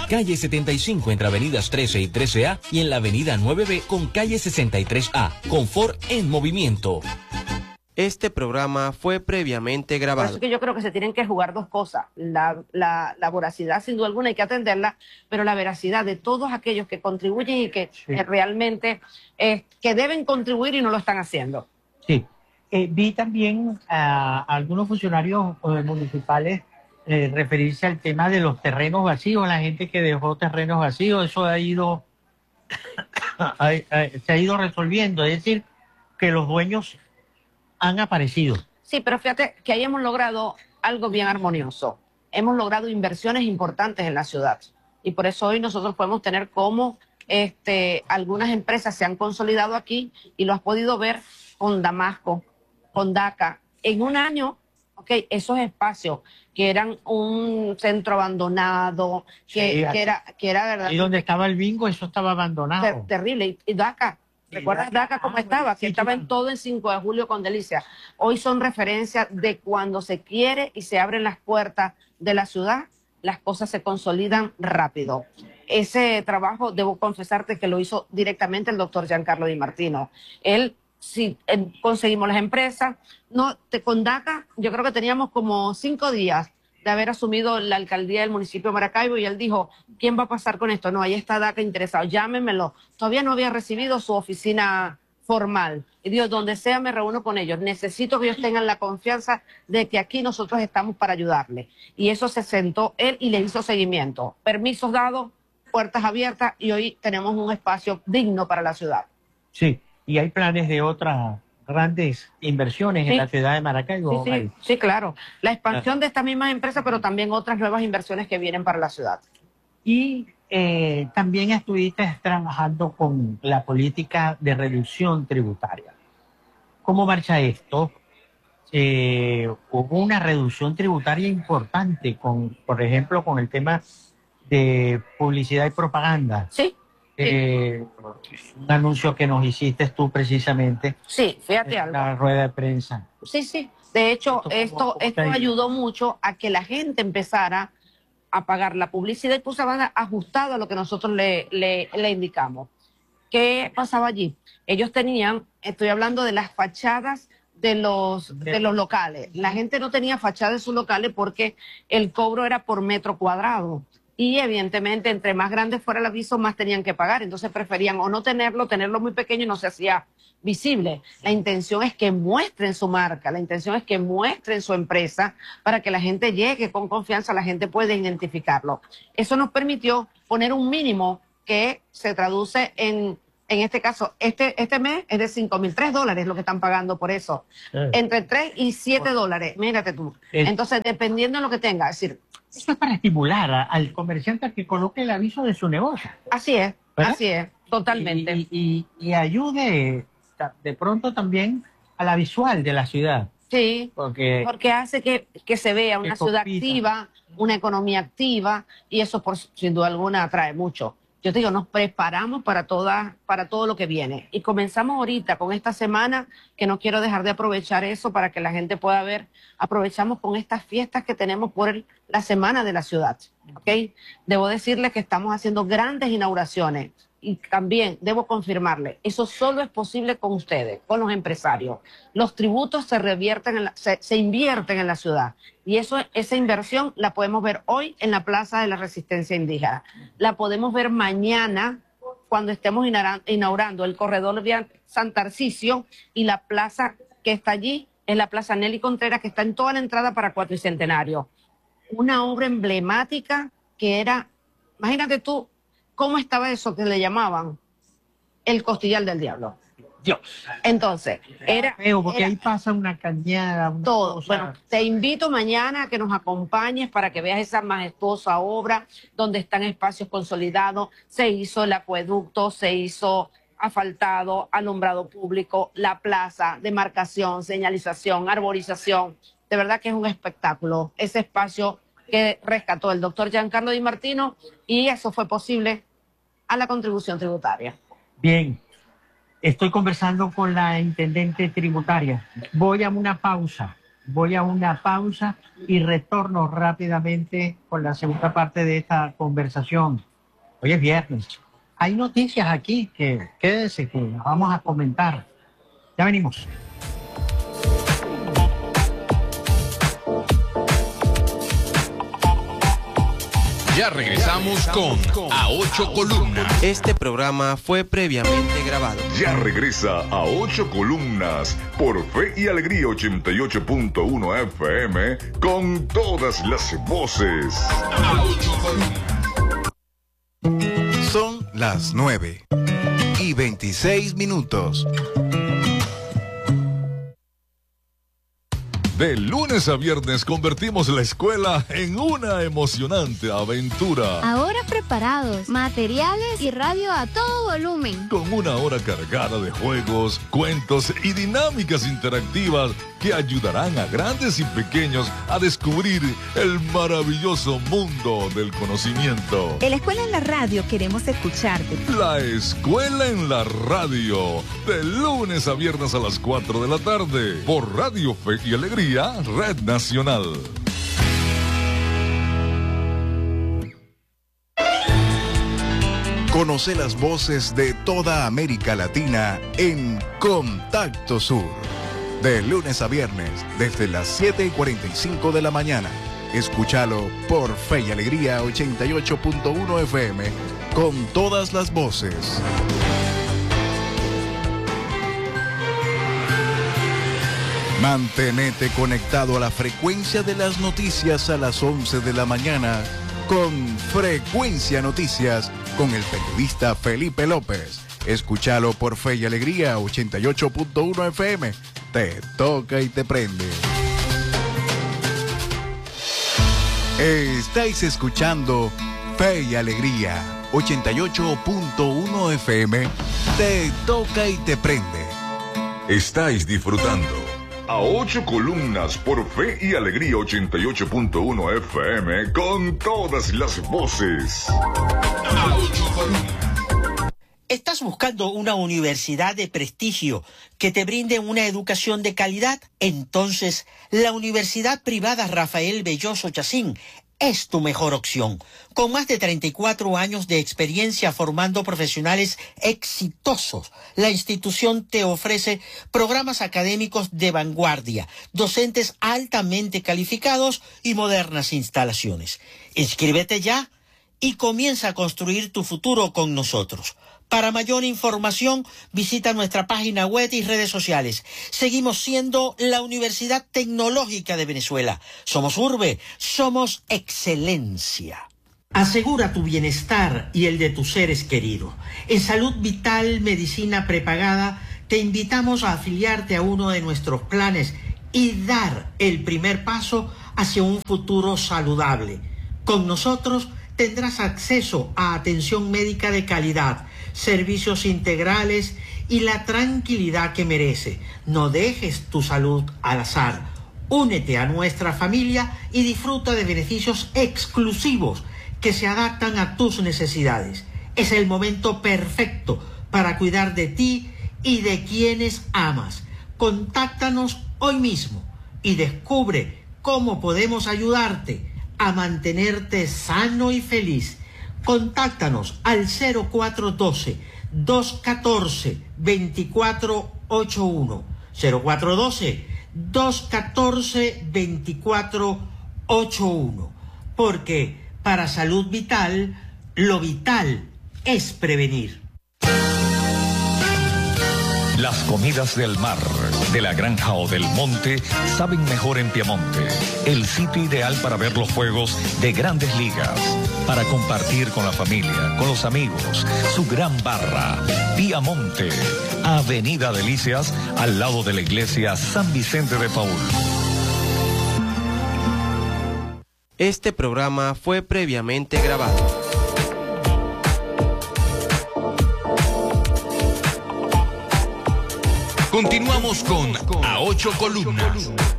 calle 75 entre avenidas 13 y 13A y en la avenida 9B con calle 63A. Confort en movimiento. Este programa fue previamente grabado. Por eso que yo creo que se tienen que jugar dos cosas. La voracidad, sin duda alguna, hay que atenderla, pero la veracidad de todos aquellos que contribuyen y que realmente que deben contribuir y no lo están haciendo. Sí. Vi también a algunos funcionarios municipales referirse al tema de los terrenos vacíos, la gente que dejó terrenos vacíos, eso ha ido, se ha ido resolviendo, es decir, que los dueños han aparecido. Sí, pero fíjate que ahí hemos logrado algo bien armonioso. Hemos logrado inversiones importantes en la ciudad. Y por eso hoy nosotros podemos tener cómo algunas empresas se han consolidado aquí y lo has podido ver con Damasco, con DACA. En un año, esos espacios que eran un centro abandonado, que era verdad. Y donde estaba el bingo, eso estaba abandonado. Terrible. Y DACA. ¿Recuerdas DACA cómo estaba? Que estaba en todo en 5 de julio con Delicia. Hoy son referencias de cuando se quiere y se abren las puertas de la ciudad, las cosas se consolidan rápido. Ese trabajo, debo confesarte que lo hizo directamente el doctor Giancarlo Di Martino. Él, sí, conseguimos las empresas. Con DACA, yo creo que teníamos como 5 días de haber asumido la alcaldía del municipio de Maracaibo y él dijo, ¿quién va a pasar con esto? No, ahí está DACA interesado, llámenmelo. Todavía no había recibido su oficina formal. Y dijo, donde sea me reúno con ellos. Necesito que ellos tengan la confianza de que aquí nosotros estamos para ayudarles. Y eso se sentó él y le hizo seguimiento. Permisos dados, puertas abiertas y hoy tenemos un espacio digno para la ciudad. Sí, y hay planes de otras grandes inversiones en la ciudad de Maracaibo. Sí, claro. La expansión de estas mismas empresas, pero también otras nuevas inversiones que vienen para la ciudad. Y también estuviste trabajando con la política de reducción tributaria. ¿Cómo marcha esto? Hubo una reducción tributaria importante, por ejemplo, con el tema de publicidad y propaganda. Sí. Un anuncio que nos hiciste tú precisamente. Sí, fíjate algo. La rueda de prensa. Sí. De hecho, esto ayudó mucho a que la gente empezara a pagar la publicidad y pues van ajustado a lo que nosotros le indicamos. ¿Qué pasaba allí? Ellos tenían, estoy hablando de las fachadas de los locales. La gente no tenía fachada de sus locales porque el cobro era por metro cuadrado. Y evidentemente, entre más grande fuera el aviso, más tenían que pagar. Entonces preferían o no tenerlo muy pequeño y no se hacía visible. La intención es que muestren su marca, la intención es que muestren su empresa para que la gente llegue con confianza, la gente pueda identificarlo. Eso nos permitió poner un mínimo que se traduce en este caso, este mes es de $5,003 lo que están pagando por eso. Entre $3 y $7, mírate tú. Entonces, dependiendo de lo que tenga, es decir, eso es para estimular al comerciante a que coloque el aviso de su negocio. Así es, ¿verdad? Así es, totalmente. Y ayude de pronto también a la visual de la ciudad. Sí, porque hace que se vea una ciudad activa, una economía activa, y eso sin duda alguna atrae mucho. Yo te digo, nos preparamos para todo lo que viene. Y comenzamos ahorita con esta semana, que no quiero dejar de aprovechar eso para que la gente pueda ver. Aprovechamos con estas fiestas que tenemos por la Semana de la Ciudad. ¿Okay? Debo decirles que estamos haciendo grandes inauguraciones. Y también debo confirmarle, eso solo es posible con ustedes, con los empresarios. Los tributos se invierten en la ciudad. Y esa inversión la podemos ver hoy en la Plaza de la Resistencia Indígena. La podemos ver mañana cuando estemos inaugurando el corredor vial San Tarcisio, y la plaza que está allí es la Plaza Nelly Contreras, que está en toda la entrada para Cuatricentenario. Una obra emblemática que era, imagínate tú, ¿cómo estaba eso que le llamaban el costillar del diablo? Dios. Entonces, porque ahí pasa una cañada. Todo. Bueno, te invito mañana a que nos acompañes para que veas esa majestuosa obra donde están espacios consolidados. Se hizo el acueducto, se hizo asfaltado, alumbrado público, la plaza, demarcación, señalización, arborización. De verdad que es un espectáculo ese espacio que rescató el doctor Giancarlo Di Martino, y eso fue posible a la contribución tributaria. Bien, estoy conversando con la intendente tributaria. Voy a una pausa. Voy a una pausa y retorno rápidamente con la segunda parte de esta conversación. Hoy es viernes. Hay noticias aquí que quédense, que las vamos a comentar. Ya venimos. Ya regresamos con A Ocho Columnas. Este programa fue previamente grabado. Ya regresa A Ocho Columnas por Fe y Alegría 88.1 FM con todas las voces. Son las 9:26. De lunes a viernes convertimos la escuela en una emocionante aventura. Ahora preparados, materiales y radio a todo volumen. Con una hora cargada de juegos, cuentos y dinámicas interactivas que ayudarán a grandes y pequeños a descubrir el maravilloso mundo del conocimiento. En la Escuela en la Radio queremos escucharte. La Escuela en la Radio, de lunes a viernes a las 4 de la tarde, por Radio Fe y Alegría, Red Nacional. Conoce las voces de toda América Latina en Contacto Sur. De lunes a viernes, desde las 7:45 de la mañana. Escúchalo por Fe y Alegría 88.1 FM con todas las voces. Mantenete conectado a la frecuencia de las noticias a las 11 de la mañana con Frecuencia Noticias con el periodista Felipe López. Escúchalo por Fe y Alegría 88.1 FM. Te toca y te prende. Estáis escuchando Fe y Alegría 88.1 FM. Te toca y te prende. Estáis disfrutando A Ocho Columnas por Fe y Alegría 88.1 FM con todas las voces. ¿Estás buscando una universidad de prestigio que te brinde una educación de calidad? Entonces, la Universidad Privada Rafael Belloso Chacín es tu mejor opción. Con más de 34 años de experiencia formando profesionales exitosos, la institución te ofrece programas académicos de vanguardia, docentes altamente calificados y modernas instalaciones. Inscríbete ya y comienza a construir tu futuro con nosotros. Para mayor información, visita nuestra página web y redes sociales. Seguimos siendo la Universidad Tecnológica de Venezuela. Somos urbe, somos excelencia. Asegura tu bienestar y el de tus seres queridos. En Salud Vital Medicina Prepagada, te invitamos a afiliarte a uno de nuestros planes y dar el primer paso hacia un futuro saludable. Con nosotros tendrás acceso a atención médica de calidad, servicios integrales y la tranquilidad que merece. No dejes tu salud al azar. Únete a nuestra familia y disfruta de beneficios exclusivos que se adaptan a tus necesidades. Es el momento perfecto para cuidar de ti y de quienes amas. Contáctanos hoy mismo y descubre cómo podemos ayudarte a mantenerte sano y feliz. Contáctanos al 0412-214-2481. 0412-214-2481. Porque para Salud Vital, lo vital es prevenir. Las comidas del mar, de la granja o del monte saben mejor en Piamonte, el sitio ideal para ver los juegos de Grandes Ligas, para compartir con la familia, con los amigos, su gran barra, Piamonte, Avenida Delicias, al lado de la iglesia San Vicente de Paúl. Este programa fue previamente grabado. Continuamos con A Ocho Columnas.